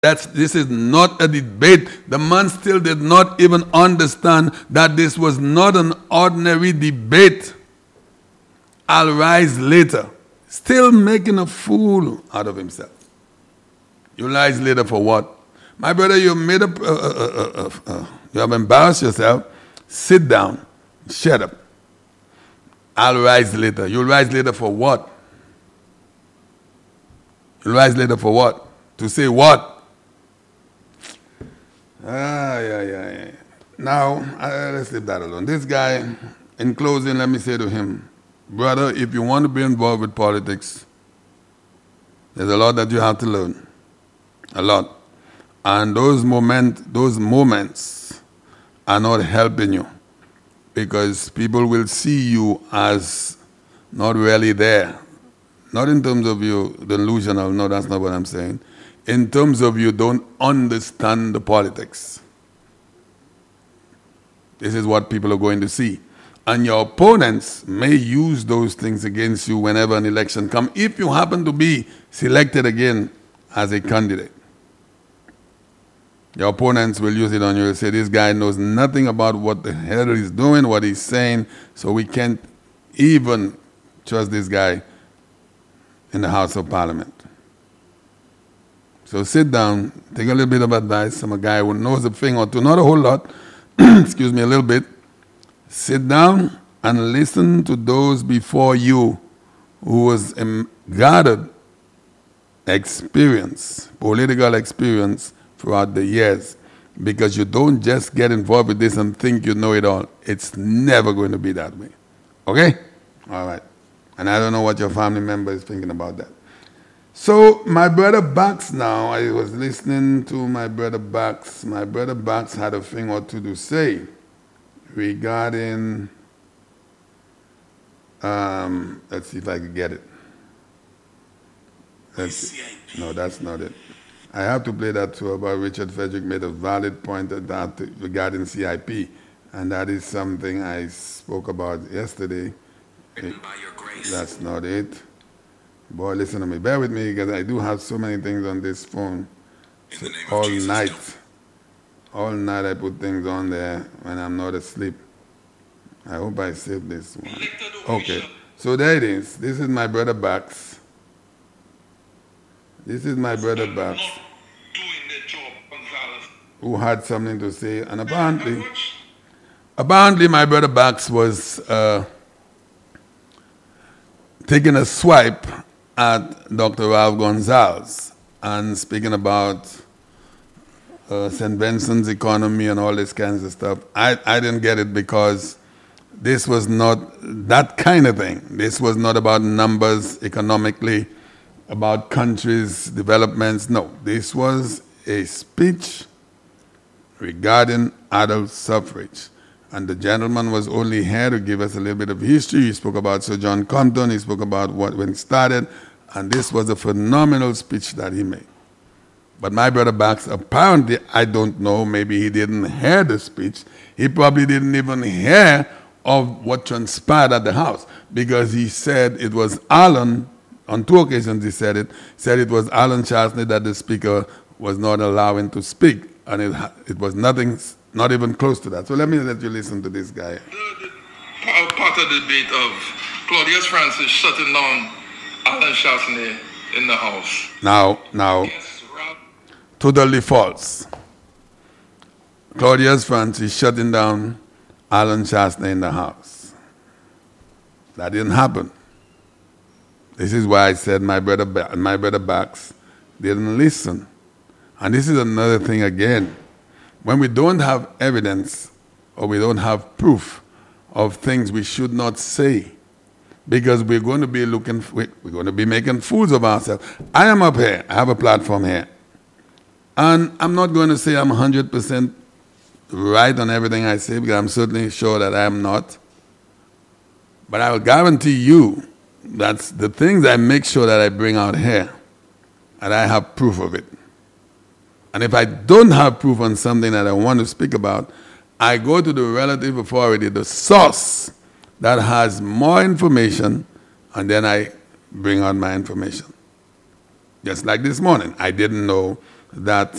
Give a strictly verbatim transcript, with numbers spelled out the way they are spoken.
That's, this is not a debate. The man still did not even understand that this was not an ordinary debate. I'll rise later. Still making a fool out of himself. You rise later for what? My brother, you made a, uh, uh, uh, uh, uh, you have embarrassed yourself. Sit down. Shut up. I'll rise later. You'll rise later for what? You'll rise later for what? To say what? Ah, yeah, yeah, yeah. Now, uh, let's leave that alone. This guy, in closing, let me say to him, brother, if you want to be involved with politics, there's a lot that you have to learn. A lot. And those moment, those moments are not helping you because people will see you as not really there. Not in terms of you delusional, no, that's not what I'm saying. In terms of you don't understand the politics. This is what people are going to see. And your opponents may use those things against you whenever an election comes, if you happen to be selected again as a candidate. Your opponents will use it on you and say, this guy knows nothing about what the hell he's doing, what he's saying, so we can't even trust this guy in the House of Parliament. So sit down, take a little bit of advice from a guy who knows a thing or two, not a whole lot, excuse me, a little bit. Sit down and listen to those before you who was gathered experience, political experience throughout the years, because you don't just get involved with this and think you know it all. It's never going to be that way. Okay? All right. And I don't know what your family member is thinking about that. So my brother Bax now, I was listening to my brother Bax. My brother Bax had a thing or two to say regarding, um, let's see if I can get it. Let's see. No, that's not it. I have to play that too about Richard Frederick made a valid point at that regarding C I P, and that is something I spoke about yesterday. It, by your grace. That's not it. Boy, listen to me. Bear with me because I do have so many things on this phone. So all Jesus, night. Don't. All night I put things on there when I'm not asleep. I hope I saved this one. Okay. So there it is. This is my brother Bax. This is my brother Bax. Who had something to say. And apparently, apparently my brother Bax was uh, taking a swipe at Doctor Ralph Gonzalez and speaking about uh, Saint Vincent's economy and all this kinds of stuff. I, I didn't get it because this was not that kind of thing. This was not about numbers economically, about countries' developments. No, this was a speech regarding adult suffrage. And the gentleman was only here to give us a little bit of history. He spoke about Sir John Compton. He spoke about what when it started. And this was a phenomenal speech that he made. But my brother Bax, apparently, I don't know, maybe he didn't hear the speech. He probably didn't even hear of what transpired at the House, because he said it was Alan, on two occasions he said it, said it was Alan Chastanet that the Speaker was not allowing to speak. And it, it was nothing, not even close to that. So let me let you listen to this guy. The, the, part of the debate of Claudius Francis shutting down Alan Chastanet in the House. Now, now, yes, totally false. Claudius Francis shutting down Alan Chastanet in the House. That didn't happen. This is why I said my brother, my brother Bax didn't listen. And this is another thing again. When we don't have evidence or we don't have proof of things we should not say, because we're going to be looking, we're going to be making fools of ourselves. I am up here. I have a platform here. And I'm not going to say I'm one hundred percent right on everything I say, because I'm certainly sure that I am not. But I will guarantee you that the things I make sure that I bring out here, and I have proof of it. And if I don't have proof on something that I want to speak about, I go to the relative authority, the source that has more information, and then I bring out my information. Just like this morning, I didn't know that